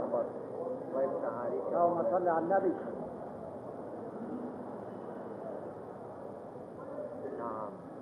أكبر. الله يفتح عليك. اللهم صل على النبي. نعم.